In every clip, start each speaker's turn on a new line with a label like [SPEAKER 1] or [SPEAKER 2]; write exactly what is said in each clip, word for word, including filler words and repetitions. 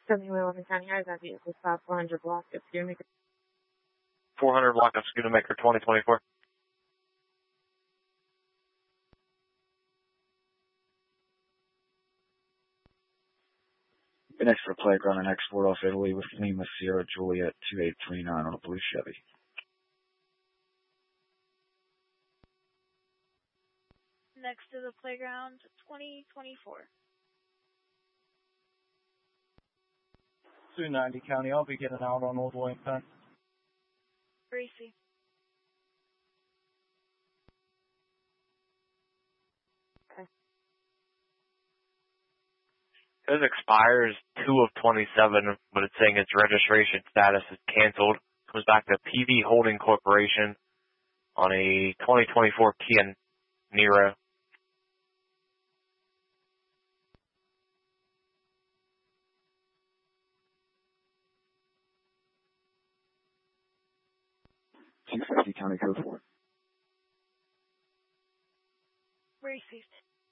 [SPEAKER 1] seventy-one eleven County High, that vehicle stop four hundred block of Schoonamaker.
[SPEAKER 2] four hundred block of Schoonamaker twenty twenty-four.
[SPEAKER 3] An extra playground and export off Italy with Lima Sierra Juliet two eight three nine on a blue Chevy.
[SPEAKER 4] Next to the playground, twenty twenty-four.
[SPEAKER 5] two ninety County, I'll be getting out on Old Wayne.
[SPEAKER 4] Gracie.
[SPEAKER 2] It expires two of twenty-seven, but it's saying its registration status is canceled. Comes back to P V Holding Corporation on a twenty twenty-four Kia Niro.
[SPEAKER 3] two fifty County Code four.
[SPEAKER 4] Received.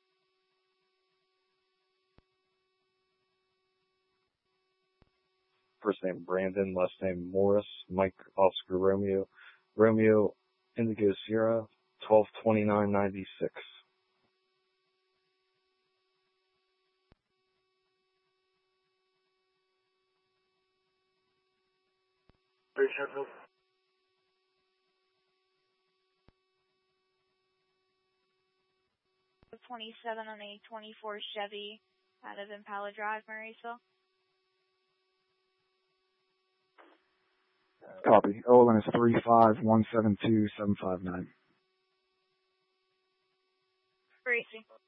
[SPEAKER 6] First name Brandon, last name Morris, Mike Oscar Romeo, Romeo Indigo Sierra, twelve twenty-nine ninety-six.
[SPEAKER 4] twenty-seven on a twenty-four Chevy out of Impala Drive, Marysville.
[SPEAKER 3] Copy. O L N is three five one seven two seven five nine.
[SPEAKER 4] Gracie.